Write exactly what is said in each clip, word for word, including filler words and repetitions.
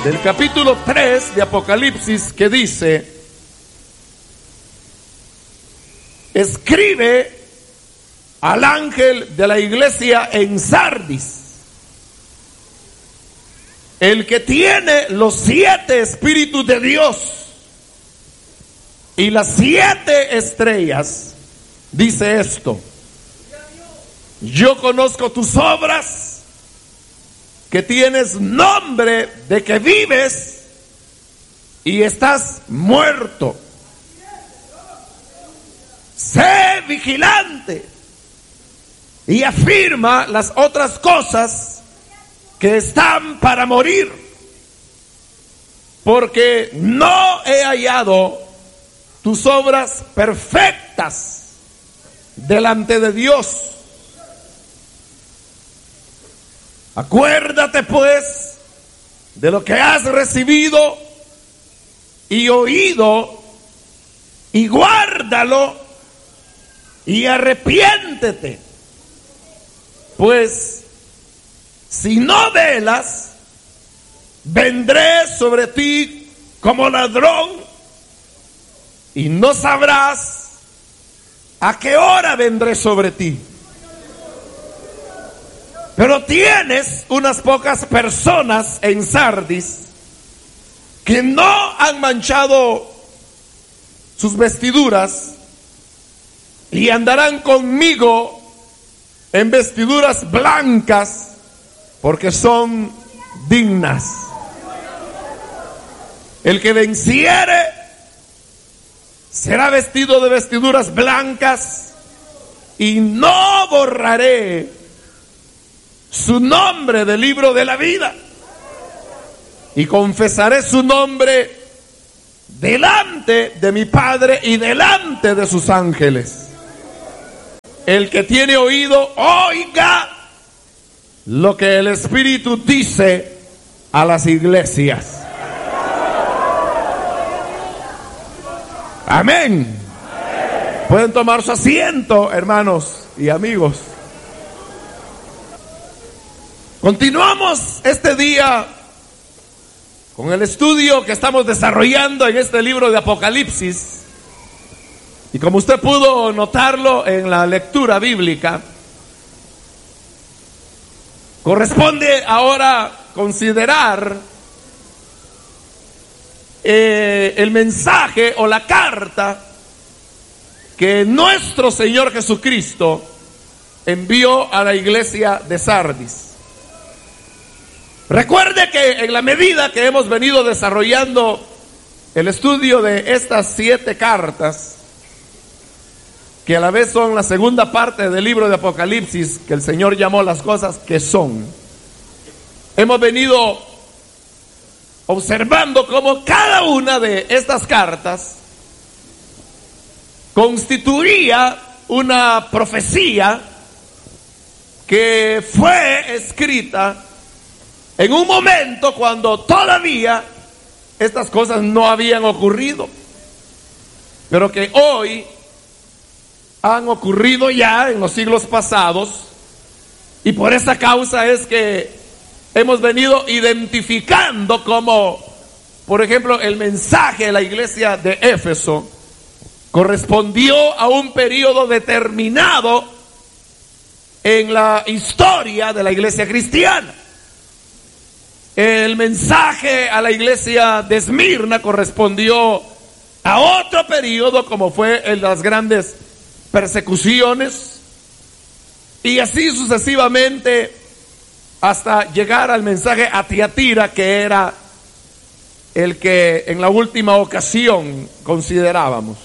del capítulo tres de Apocalipsis, que dice: escribe al ángel de la iglesia en Sardis, el que tiene los siete espíritus de Dios y las siete estrellas, dice esto: yo conozco tus obras, que tienes nombre de que vives y estás muerto. Sé vigilante y afirma las otras cosas que están para morir, porque no he hallado tus obras perfectas delante de Dios. Acuérdate pues de lo que has recibido y oído, y guárdalo y arrepiéntete. Pues si no velas, vendré sobre ti como ladrón, y no sabrás a qué hora vendré sobre ti. Pero tienes unas pocas personas en Sardis que no han manchado sus vestiduras y andarán conmigo en vestiduras blancas, porque son dignas. El que venciere será vestido de vestiduras blancas, y no borraré su nombre del libro de la vida, y confesaré su nombre delante de mi Padre y delante de sus ángeles. El que tiene oído, oiga lo que el Espíritu dice a las iglesias. Amén. Pueden tomar su asiento, hermanos y amigos. Continuamos este día con el estudio que estamos desarrollando en este libro de Apocalipsis. Y como usted pudo notarlo en la lectura bíblica, corresponde ahora considerar eh, el mensaje o la carta que nuestro Señor Jesucristo envió a la iglesia de Sardis. Recuerde que en la medida que hemos venido desarrollando el estudio de estas siete cartas, que a la vez son la segunda parte del libro de Apocalipsis, que el Señor llamó las cosas que son, hemos venido observando cómo cada una de estas cartas constituía una profecía que fue escrita en un momento cuando todavía estas cosas no habían ocurrido, pero que hoy han ocurrido ya en los siglos pasados, y por esa causa es que hemos venido identificando como, por ejemplo, el mensaje de la iglesia de Éfeso correspondió a un periodo determinado en la historia de la iglesia cristiana. El mensaje a la iglesia de Esmirna correspondió a otro periodo, como fue el de las grandes persecuciones, y así sucesivamente hasta llegar al mensaje a Tiatira, que era el que en la última ocasión considerábamos.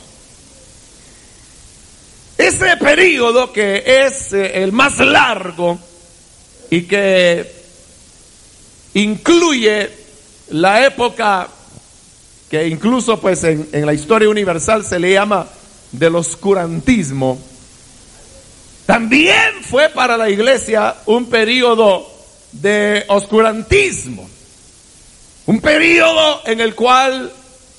Ese periodo, que es el más largo y que incluye la época que incluso pues en, en la historia universal se le llama del oscurantismo, también fue para la iglesia un periodo de oscurantismo, un periodo en el cual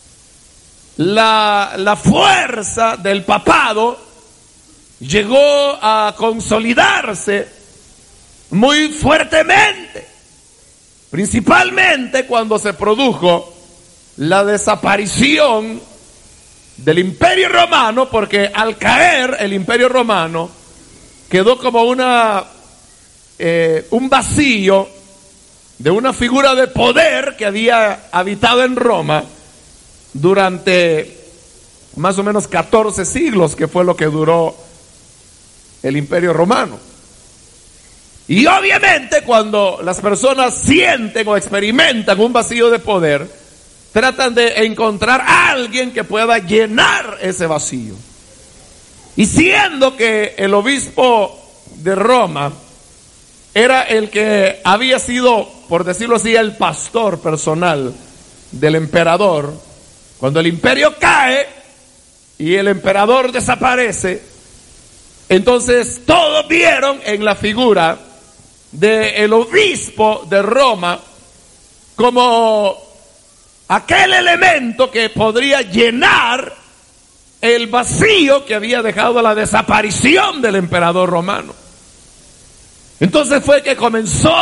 la, la fuerza del papado llegó a consolidarse muy fuertemente. principalmente cuando se produjo la desaparición del Imperio Romano, porque al caer el Imperio Romano quedó como una eh, un vacío de una figura de poder que había habitado en Roma durante más o menos catorce siglos, que fue lo que duró el Imperio Romano. Y obviamente cuando las personas sienten o experimentan un vacío de poder, tratan de encontrar a alguien que pueda llenar ese vacío. Y siendo que el obispo de Roma era el que había sido, por decirlo así, el pastor personal del emperador, cuando el imperio cae y el emperador desaparece, entonces todos vieron en la figura del obispo de Roma como aquel elemento que podría llenar el vacío que había dejado la desaparición del emperador romano. Entonces fue que comenzó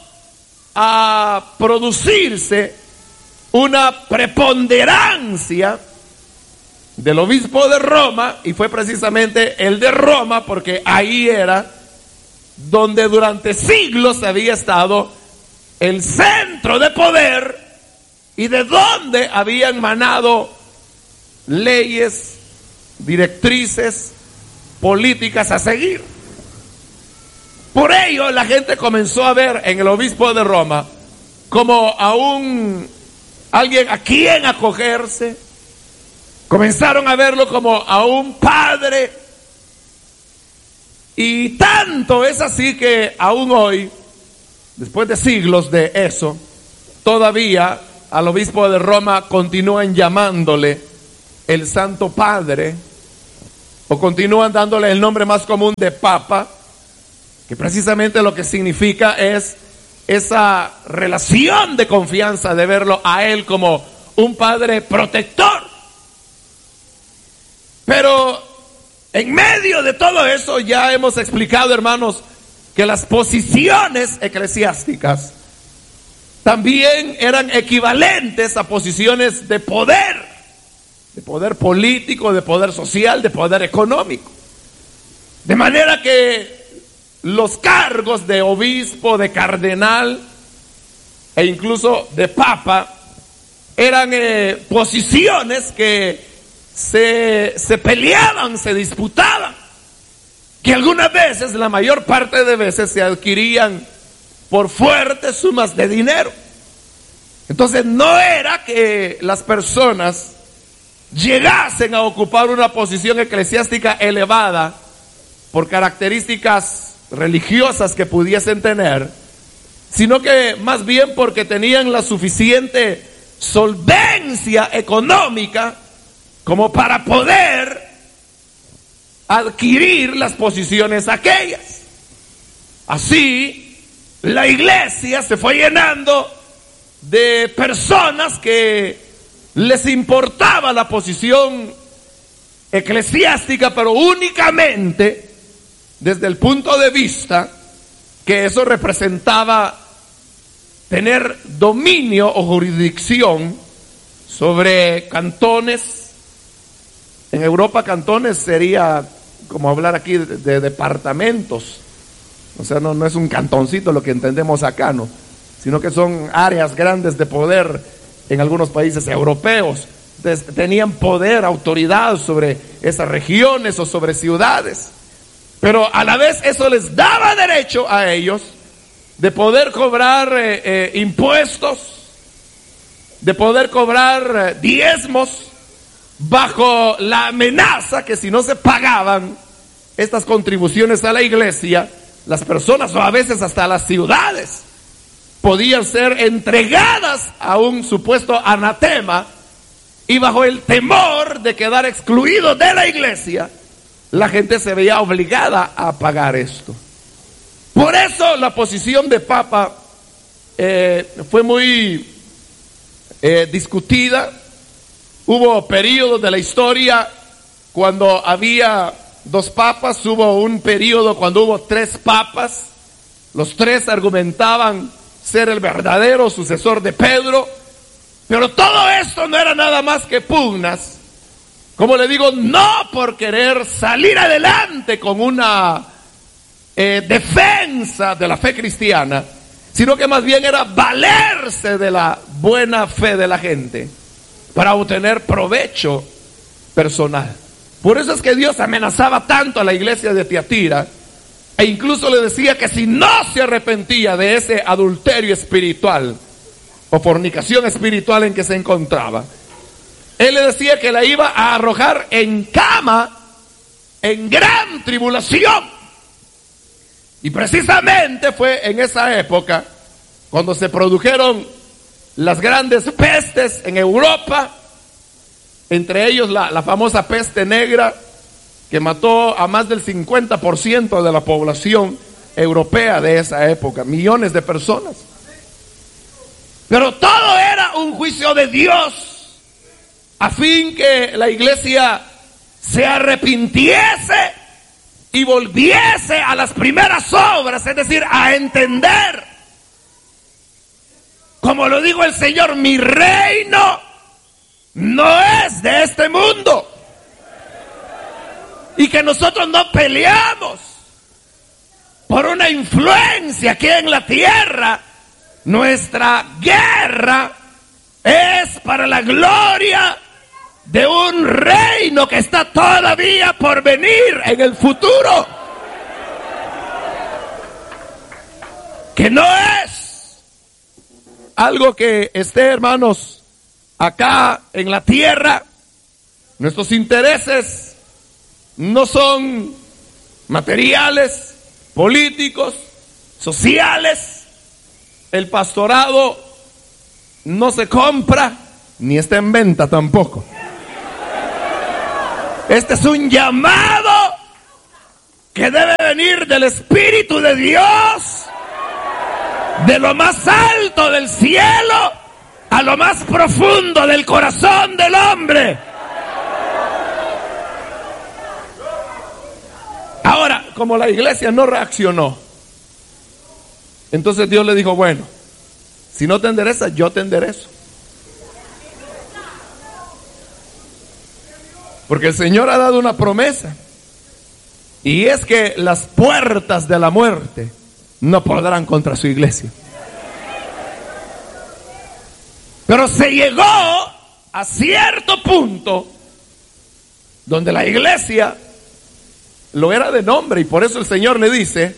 a producirse una preponderancia del obispo de Roma, y fue precisamente el de Roma porque ahí era donde durante siglos había estado el centro de poder y de donde habían emanado leyes, directrices, políticas a seguir. Por ello la gente comenzó a ver en el obispo de Roma como a un alguien a quien acogerse. Comenzaron a verlo como a un padre, y tanto es así que aún hoy, después de siglos de eso, todavía al obispo de Roma continúan llamándole el Santo Padre, o continúan dándole el nombre más común de Papa, que precisamente lo que significa es esa relación de confianza, de verlo a él como un padre protector. Pero en medio de todo eso ya hemos explicado, hermanos, que las posiciones eclesiásticas también eran equivalentes a posiciones de poder, de poder político, de poder social, de poder económico. De manera que los cargos de obispo, de cardenal e incluso de papa eran eh, posiciones que Se, se peleaban, se disputaban, que algunas veces, la mayor parte de veces, se adquirían por fuertes sumas de dinero. Entonces no era que las personas llegasen a ocupar una posición eclesiástica elevada por características religiosas que pudiesen tener, sino que más bien porque tenían la suficiente solvencia económica como para poder adquirir las posiciones aquellas. Así, la iglesia se fue llenando de personas que les importaba la posición eclesiástica, pero únicamente desde el punto de vista que eso representaba tener dominio o jurisdicción sobre cantones. En Europa, cantones sería como hablar aquí de, de departamentos. O sea, no, no es un cantoncito lo que entendemos acá, ¿no? Sino que son áreas grandes de poder en algunos países europeos. Entonces, tenían poder, autoridad sobre esas regiones o sobre ciudades. Pero a la vez eso les daba derecho a ellos de poder cobrar eh, eh, impuestos, de poder cobrar eh, diezmos, bajo la amenaza que si no se pagaban estas contribuciones a la iglesia, las personas, o a veces hasta las ciudades, podían ser entregadas a un supuesto anatema, y bajo el temor de quedar excluidos de la iglesia, la gente se veía obligada a pagar esto. Por eso la posición de Papa eh, fue muy eh, discutida. Hubo periodos de la historia cuando había dos papas, hubo un periodo cuando hubo tres papas. Los tres argumentaban ser el verdadero sucesor de Pedro. Pero todo esto no era nada más que pugnas, como le digo, no por querer salir adelante con una eh, defensa de la fe cristiana, sino que más bien era valerse de la buena fe de la gente para obtener provecho personal. Por eso es que Dios amenazaba tanto a la iglesia de Tiatira, e incluso le decía que si no se arrepentía de ese adulterio espiritual o fornicación espiritual en que se encontraba, él le decía que la iba a arrojar en cama, en gran tribulación. Y precisamente fue en esa época cuando se produjeron las grandes pestes en Europa, entre ellos la, la famosa peste negra, que mató a más del cincuenta por ciento de la población europea de esa época, millones de personas. Pero todo era un juicio de Dios, a fin que la iglesia se arrepintiese y volviese a las primeras obras, es decir, a entender, como lo dijo el Señor, mi reino no es de este mundo. Y que nosotros no peleamos por una influencia aquí en la tierra. Nuestra guerra es para la gloria de un reino que está todavía por venir en el futuro, que no es algo que esté, hermanos, acá en la tierra. Nuestros intereses no son materiales, políticos, sociales. El pastorado no se compra ni está en venta tampoco. Este es un llamado que debe venir del Espíritu de Dios, de lo más alto del cielo a lo más profundo del corazón del hombre. Ahora, como la iglesia no reaccionó, entonces Dios le dijo, bueno, si no te enderezas, yo te enderezo. Porque el Señor ha dado una promesa, y es que las puertas de la muerte no podrán contra su iglesia. Pero se llegó a cierto punto donde la iglesia lo era de nombre, y por eso el Señor le dice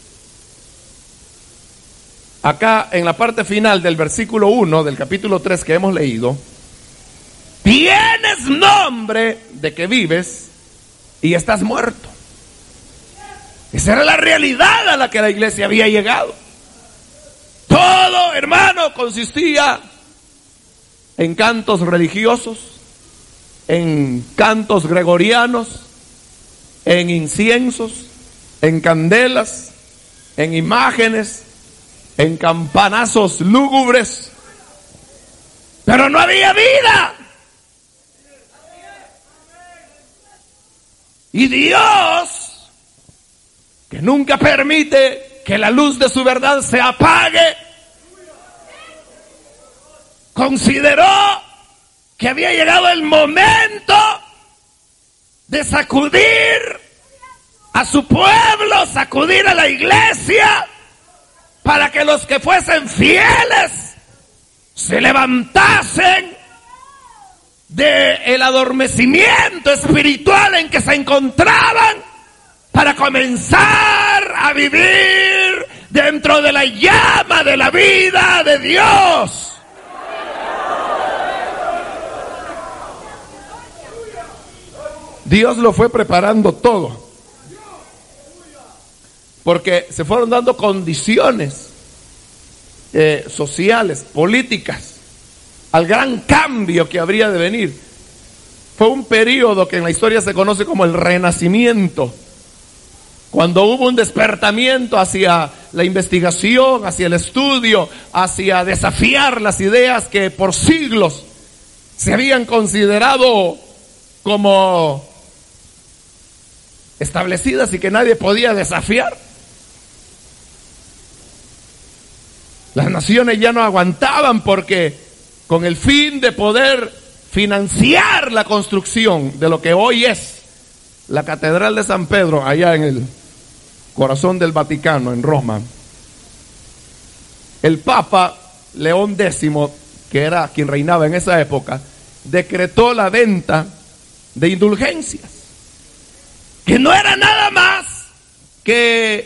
acá en la parte final del versículo uno del capítulo tres que hemos leído: tienes nombre de que vives y estás muerto. Esa era la realidad a la que la iglesia había llegado. Todo, hermano, consistía en cantos religiosos, en cantos gregorianos, en inciensos, en candelas, en imágenes, en campanazos lúgubres, pero no había vida. Y Dios, que nunca permite que la luz de su verdad se apague, consideró que había llegado el momento de sacudir a su pueblo, sacudir a la iglesia, para que los que fuesen fieles se levantasen del adormecimiento espiritual en que se encontraban, para comenzar a vivir dentro de la llama de la vida de Dios. Dios lo fue preparando todo, porque se fueron dando condiciones eh, sociales, políticas, al gran cambio que habría de venir. Fue un periodo que en la historia se conoce como el Renacimiento, cuando hubo un despertamiento hacia la investigación, hacia el estudio, hacia desafiar las ideas que por siglos se habían considerado como establecidas y que nadie podía desafiar. Las naciones ya no aguantaban porque con el fin de poder financiar la construcción de lo que hoy es la Catedral de San Pedro, allá en el corazón del Vaticano, en Roma, el Papa León décimo, que era quien reinaba en esa época, decretó la venta de indulgencias, que no era nada más que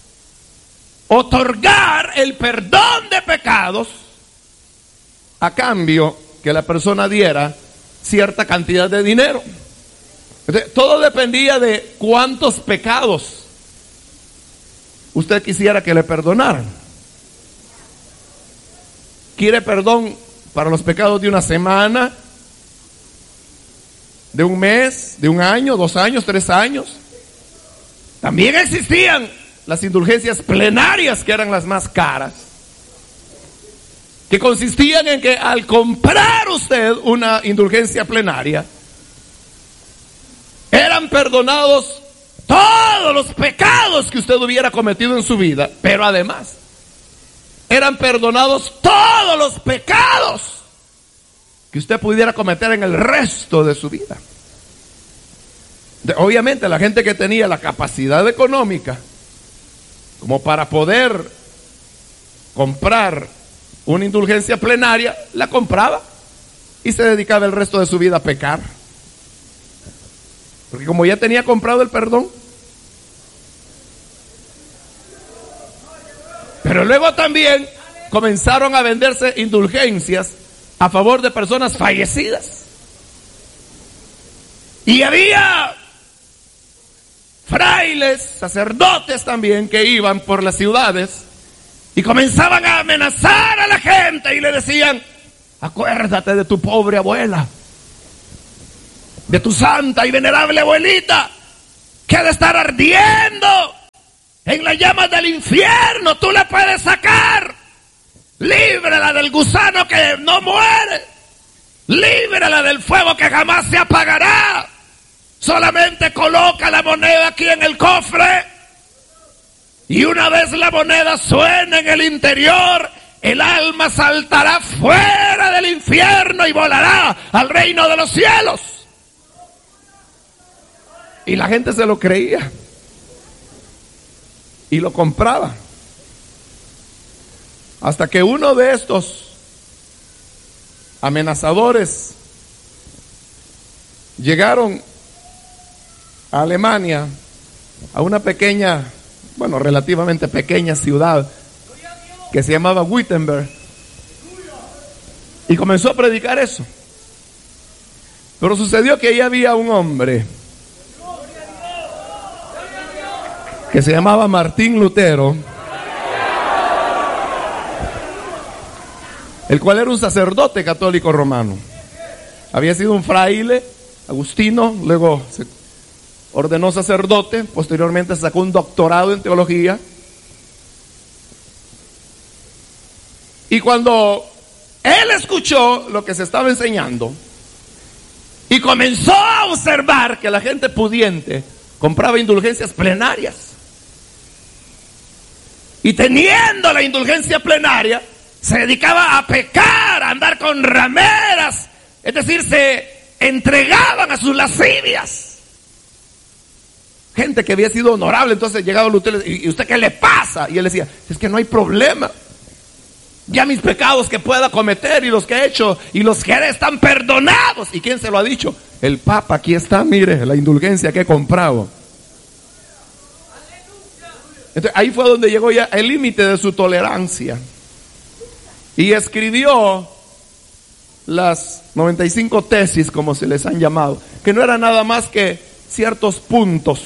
otorgar el perdón de pecados a cambio que la persona diera cierta cantidad de dinero. Entonces, todo dependía de cuántos pecados usted quisiera que le perdonaran. ¿Quiere perdón para los pecados de una semana, de un mes, de un año, dos años, tres años? También existían las indulgencias plenarias, que eran las más caras, que consistían en que al comprar usted una indulgencia plenaria, eran perdonados todos los pecados que usted hubiera cometido en su vida, pero además eran perdonados todos los pecados que usted pudiera cometer en el resto de su vida. Obviamente la gente que tenía la capacidad económica como para poder comprar una indulgencia plenaria, la compraba y se dedicaba el resto de su vida a pecar, porque como ya tenía comprado el perdón. Pero luego también comenzaron a venderse indulgencias a favor de personas fallecidas, y había frailes, sacerdotes también, que iban por las ciudades y comenzaban a amenazar a la gente y le decían: acuérdate de tu pobre abuela, de tu santa y venerable abuelita, que ha de estar ardiendo en las llamas del infierno. Tú la puedes sacar, líbrala del gusano que no muere, líbrala del fuego que jamás se apagará. Solamente coloca la moneda aquí en el cofre, y una vez la moneda suene en el interior, el alma saltará fuera del infierno y volará al reino de los cielos. Y la gente se lo creía y lo compraba, hasta que uno de estos amenazadores llegaron a Alemania, a una pequeña, bueno, relativamente pequeña ciudad que se llamaba Wittenberg, y comenzó a predicar eso. Pero sucedió que ahí había un hombre que se llamaba Martín Lutero, el cual era un sacerdote católico romano. Había sido un fraile agustino, luego se ordenó sacerdote, posteriormente sacó un doctorado en teología. Y cuando él escuchó lo que se estaba enseñando y comenzó a observar que la gente pudiente compraba indulgencias plenarias, y teniendo la indulgencia plenaria se dedicaba a pecar, a andar con rameras, es decir, se entregaban a sus lascivias. Gente que había sido honorable. Entonces llegaba Lutero: ¿y usted qué le pasa? Y él decía: es que no hay problema, ya mis pecados que pueda cometer y los que he hecho y los que haré están perdonados. ¿Y quién se lo ha dicho? El Papa. Aquí está, mire, la indulgencia que he comprado. Entonces ahí fue donde llegó ya el límite de su tolerancia, y escribió las noventa y cinco tesis, como se les han llamado, que no era nada más que ciertos puntos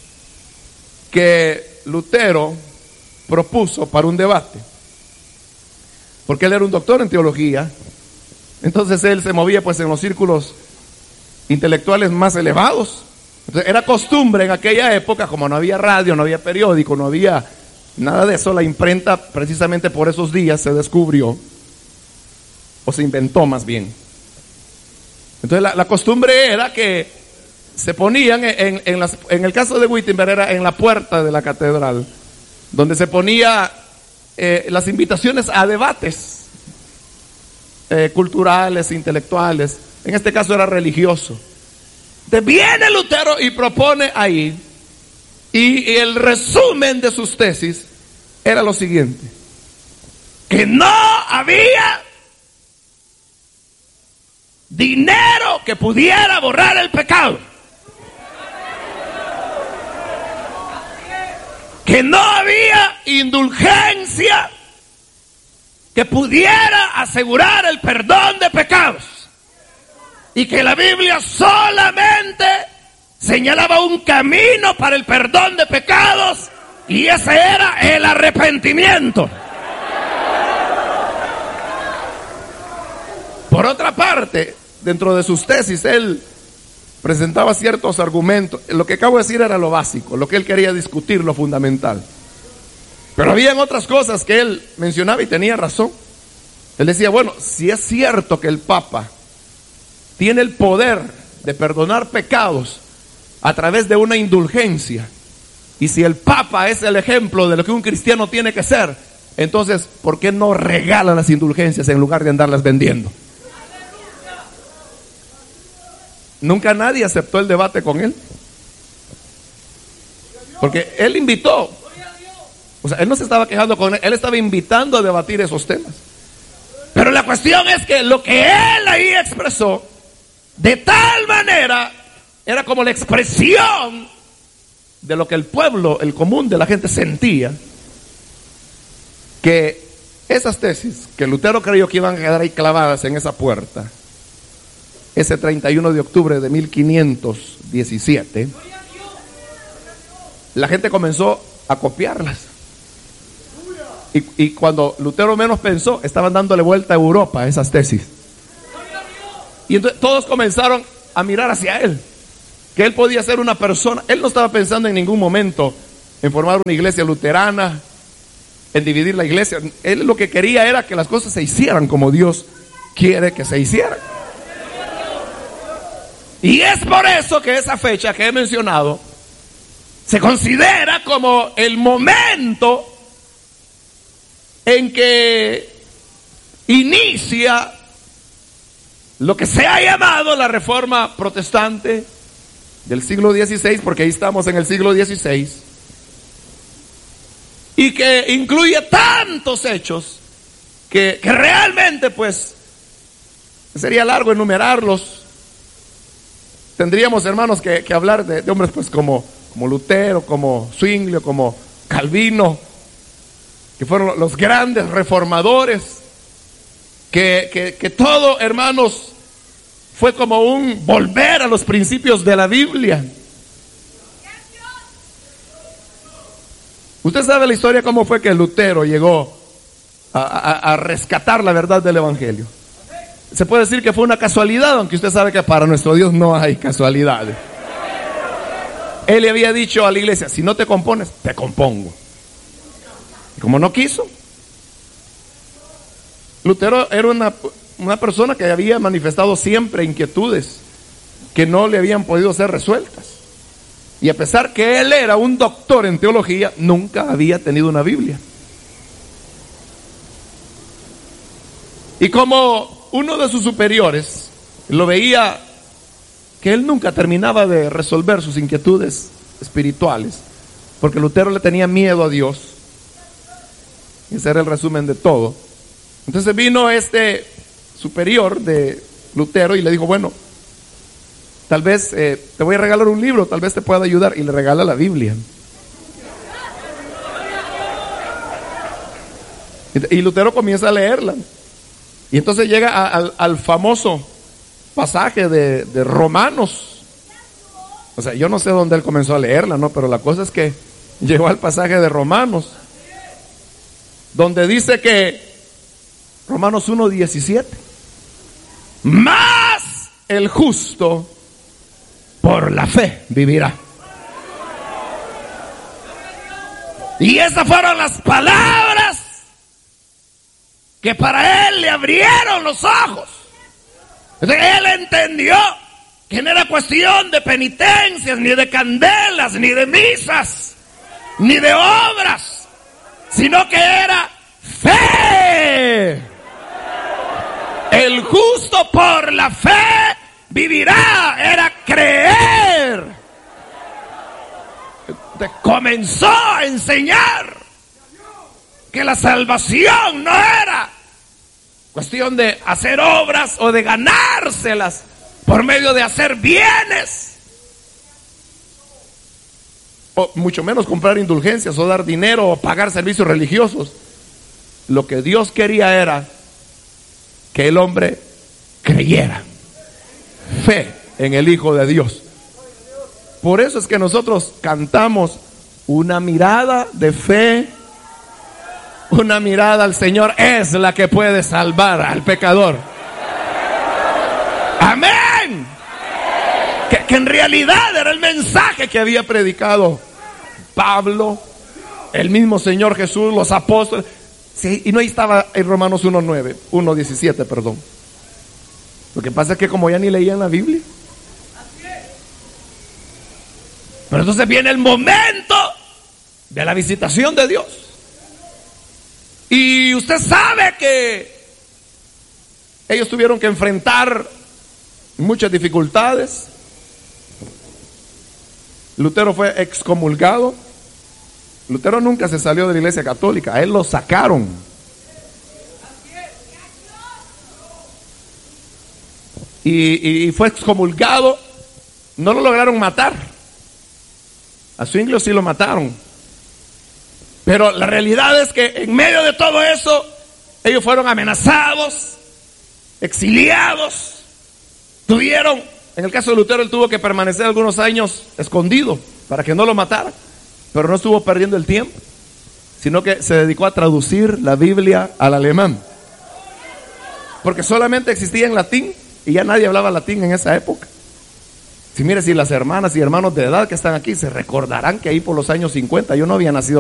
que Lutero propuso para un debate, porque él era un doctor en teología. Entonces él se movía pues en los círculos intelectuales más elevados. Entonces era costumbre en aquella época, como no había radio, no había periódico, no había nada de eso, la imprenta precisamente por esos días se descubrió, o se inventó más bien. Entonces la, la costumbre era que se ponían en, en, las, en el caso de Wittenberg era en la puerta de la catedral, donde se ponía eh, las invitaciones a debates eh, culturales, intelectuales. En este caso era religioso. Entonces viene Lutero y propone ahí, y, y el resumen de sus tesis era lo siguiente: que no había dinero que pudiera borrar el pecado, que no había indulgencia que pudiera asegurar el perdón de pecados, y que la Biblia solamente señalaba un camino para el perdón de pecados, y ese era el arrepentimiento. Por otra parte, dentro de sus tesis, él presentaba ciertos argumentos. Lo que acabo de decir era lo básico, lo que él quería discutir, lo fundamental. Pero habían otras cosas que él mencionaba y tenía razón. Él decía, bueno, si es cierto que el Papa tiene el poder de perdonar pecados a través de una indulgencia, y si el Papa es el ejemplo de lo que un cristiano tiene que ser, entonces, ¿por qué no regala las indulgencias en lugar de andarlas vendiendo? Nunca nadie aceptó el debate con él, porque él invitó, o sea, él no se estaba quejando con él, él estaba invitando a debatir esos temas. Pero la cuestión es que lo que él ahí expresó, de tal manera, era como la expresión de lo que el pueblo, el común de la gente sentía, que esas tesis que Lutero creyó que iban a quedar ahí clavadas en esa puerta, ese treinta y uno de octubre de mil quinientos diecisiete, la gente comenzó a copiarlas. Y, y cuando Lutero menos pensó, estaban dándole vuelta a Europa esas tesis. Y entonces todos comenzaron a mirar hacia él, que él podía ser una persona. Él no estaba pensando en ningún momento en formar una iglesia luterana, en dividir la iglesia. Él lo que quería era que las cosas se hicieran como Dios quiere que se hicieran. Y es por eso que esa fecha que he mencionado se considera como el momento en que inicia lo que se ha llamado la Reforma Protestante del siglo dieciséis, porque ahí estamos en el siglo dieciséis, y que incluye tantos hechos que, que realmente pues sería largo enumerarlos. Tendríamos, hermanos, que, que hablar de, de hombres pues como, como Lutero, como Zwinglio, como Calvino, que fueron los grandes reformadores, que, que, que todo, hermanos, fue como un volver a los principios de la Biblia. Usted sabe la historia, cómo fue que Lutero llegó a, a, a rescatar la verdad del Evangelio. Se puede decir que fue una casualidad, aunque usted sabe que para nuestro Dios no hay casualidades. Él le había dicho a la iglesia, si no te compones, te compongo. Y como no quiso, Lutero era una, una persona que había manifestado siempre inquietudes que no le habían podido ser resueltas. Y a pesar que él era un doctor en teología, nunca había tenido una Biblia. Y como uno de sus superiores lo veía que él nunca terminaba de resolver sus inquietudes espirituales, porque Lutero le tenía miedo a Dios. Ese era el resumen de todo. Entonces vino este superior de Lutero y le dijo, bueno, tal vez eh, te voy a regalar un libro, tal vez te pueda ayudar. Y le regala la Biblia. Y Lutero comienza a leerla. Y entonces llega a, al, al famoso pasaje de, de Romanos. O sea, yo no sé dónde él comenzó a leerla, ¿no? Pero la cosa es que llegó al pasaje de Romanos, donde dice que, Romanos uno diecisiete, más el justo por la fe vivirá. Y esas fueron las palabras que para él le abrieron los ojos. Entonces él entendió que no era cuestión de penitencias, ni de candelas, ni de misas, ni de obras, sino que era fe. El justo por la fe vivirá. Era creer. Comenzó a enseñar que la salvación no era cuestión de hacer obras o de ganárselas por medio de hacer bienes, o mucho menos comprar indulgencias o dar dinero o pagar servicios religiosos. Lo que Dios quería era que el hombre creyera, fe en el Hijo de Dios. Por eso es que nosotros cantamos una mirada de fe, una mirada al Señor es la que puede salvar al pecador. Amén. Que, que en realidad era el mensaje que había predicado Pablo, el mismo Señor Jesús, los apóstoles. Sí, y no, ahí estaba en Romanos uno nueve, uno diecisiete, perdón. Lo que pasa es que como ya ni leían la Biblia. Pero entonces viene el momento de la visitación de Dios. Y usted sabe que ellos tuvieron que enfrentar muchas dificultades. Lutero fue excomulgado. Lutero nunca se salió de la Iglesia Católica, a él lo sacaron. Y, y fue excomulgado. No lo lograron matar. A Zwinglio sí lo mataron. Pero la realidad es que en medio de todo eso, ellos fueron amenazados, exiliados. Tuvieron, en el caso de Lutero, él tuvo que permanecer algunos años escondido para que no lo mataran. Pero no estuvo perdiendo el tiempo, sino que se dedicó a traducir la Biblia al alemán. Porque solamente existía en latín y ya nadie hablaba latín en esa época. Si mire, si las hermanas y hermanos de edad que están aquí se recordarán que ahí por los años cincuenta yo no había nacido